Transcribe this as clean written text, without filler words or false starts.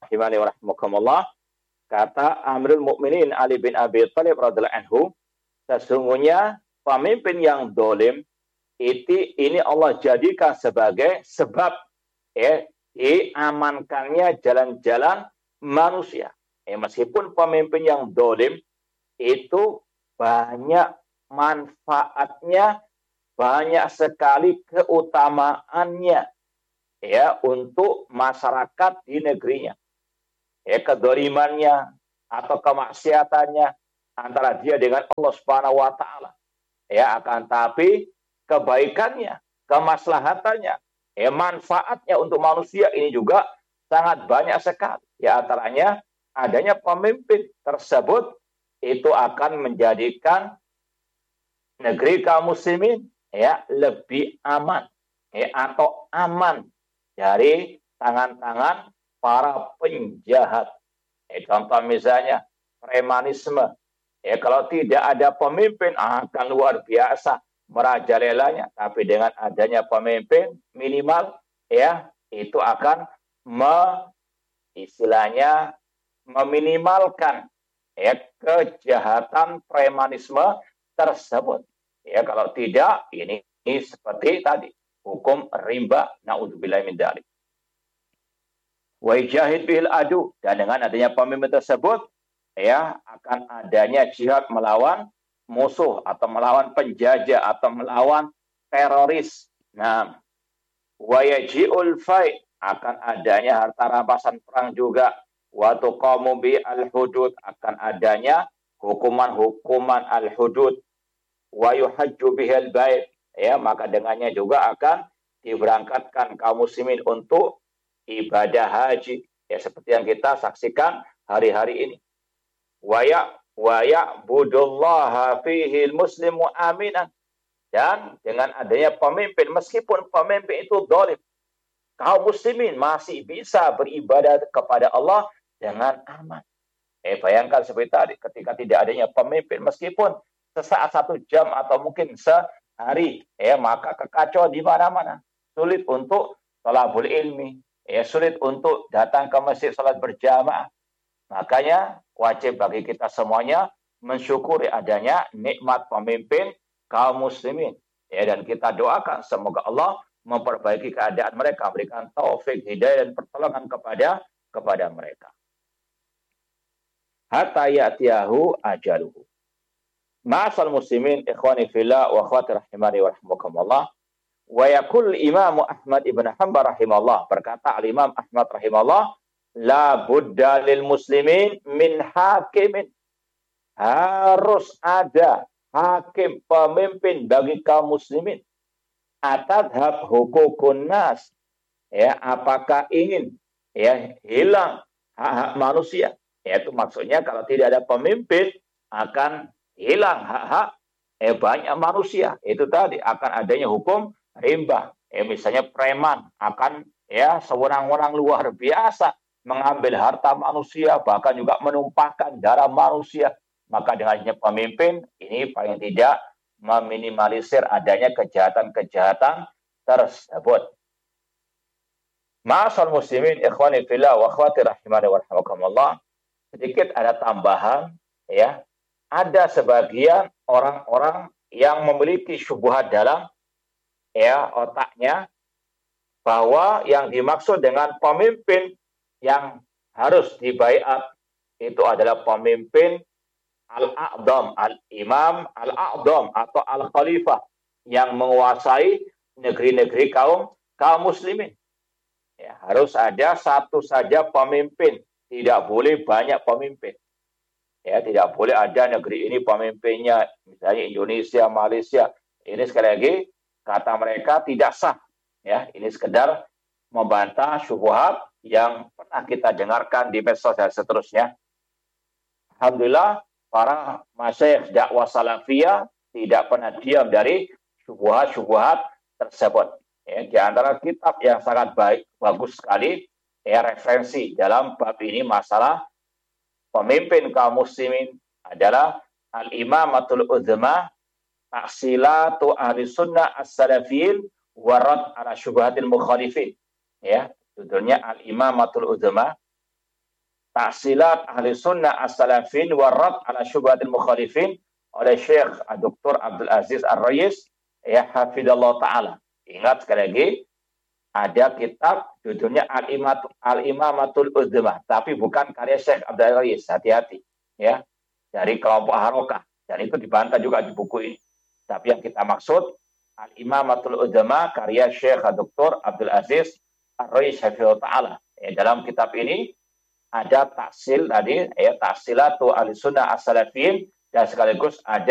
rahimani wa rahimakumullah, kata Amirul Mukminin Ali bin Abi Thalib radhiyallahu anhu, sesungguhnya pemimpin yang dolim ini Allah jadikan sebagai sebab diamankannya jalan-jalan manusia. Meskipun pemimpin yang dolim itu banyak manfaatnya, banyak sekali keutamaannya untuk masyarakat di negerinya. Kedolimannya atau kemaksiatannya antara dia dengan Allah Subhanahu wa taala. Akan tapi kebaikannya, kemaslahatannya, manfaatnya untuk manusia ini juga sangat banyak sekali. Antaranya adanya pemimpin tersebut itu akan menjadikan negeri kaum muslimin lebih aman atau aman dari tangan-tangan para penjahat. Contoh misalnya premanisme. Kalau tidak ada pemimpin akan luar biasa merajalelanya. Tapi dengan adanya pemimpin minimal itu akan istilahnya meminimalkan kejahatan premanisme tersebut. Kalau tidak ini seperti tadi hukum rimba, naudzubillahi min dzalik. Wa jahid bihil adu, dan dengan adanya pemimpin tersebut akan adanya jihad melawan musuh atau melawan penjajah atau melawan teroris. Nah, wa yaji'ul fai, akan adanya harta rampasan perang juga. Wa tuqamu bi al-hudud, akan adanya hukuman-hukuman al-hudud. Wa yuhajju bihil bait, maka dengannya juga akan diberangkatkan kaum muslimin untuk ibadah haji, seperti yang kita saksikan hari-hari ini. Wa ya'budullaha fihil muslimu aminan, dan dengan adanya pemimpin, meskipun pemimpin itu zalim, kaum muslimin masih bisa beribadah kepada Allah dengan aman. Bayangkan seperti tadi, ketika tidak adanya pemimpin, meskipun sesaat 1 jam atau mungkin sehari, maka kekacauan di mana-mana. Sulit untuk thalabul ilmi, sulit untuk datang ke masjid salat berjamaah. Makanya wajib bagi kita semuanya mensyukuri adanya nikmat pemimpin kaum muslimin. Dan kita doakan semoga Allah memperbaiki keadaan mereka, berikan taufik, hidayah dan pertolongan kepada mereka. Hatta ya'tiyahu ajaluhu. Ma'asal muslimin ikhwani fillah wa akhwati rahimani wa rahimakumullah. Wa yaqul Imam Ahmad ibn Hanbal rahimahullah, berkata al-Imam Ahmad rahimahullah, la budda lil muslimin min hakimin, harus ada hakim, pemimpin bagi kaum muslimin. Atadhab hukukun nas, apakah ingin hilang hak-hak manusia? Itu maksudnya kalau tidak ada pemimpin akan hilang hak-hak banyak manusia. Itu tadi akan adanya hukum rimba. Misalnya preman akan sewenang-wenang luar biasa mengambil harta manusia, bahkan juga menumpahkan darah manusia. Maka dengannya pemimpin ini paling tidak meminimalisir adanya kejahatan-kejahatan tersebut. Ma'asal muslimin ikhwani fillah wa akhwati rahimani wa rahimakumullah. Sedikit ada tambahan, ada sebagian orang-orang yang memiliki syubhat dalam otaknya bahwa yang dimaksud dengan pemimpin yang harus dibaiat itu adalah pemimpin al-a'dham, al-imam al-a'dham atau al-khalifah yang menguasai negeri-negeri kaum muslimin. Harus ada satu saja pemimpin, tidak boleh banyak pemimpin. Tidak boleh ada negeri ini pemimpinnya, misalnya Indonesia, Malaysia. Ini sekali lagi kata mereka tidak sah. Ini sekedar membantah syubhat yang pernah kita dengarkan di medsos dan seterusnya. Alhamdulillah para masyayikh dakwah salafiyah tidak pernah diam dari syubhat-syubhat tersebut. Di antara kitab yang sangat bagus sekali referensi dalam bab ini masalah pemimpin kaum muslimin adalah Al-Imamatul Udzma, Tahsilatu Ahli Sunnah As-Salafiyin Warad ala Syubhatil Mukhalifin. Judulnya Al-Imamatul Udzma, Tahsilat Ahli Sunnah As-Salafin warad ala syubhatil mukhalifin oleh Syekh Dr. Abdul Aziz Ar-Rais ya hafidallah taala. Ingat sekali lagi ada kitab judulnya Al-Imamatul Uzmah, tapi bukan karya Syekh Abdul Aziz, hati-hati ya, dari kelompok Harokah, dan itu dibantah juga di buku ini. Tapi yang kita maksud Al-Imamatul Uzmah karya Syekh Dr. Abdul Aziz Ar-Rais hafidallah taala. Ya, dalam kitab ini ada taksil tadi ya, tahsilatu ahli sunnah as-salafin, dan sekaligus ada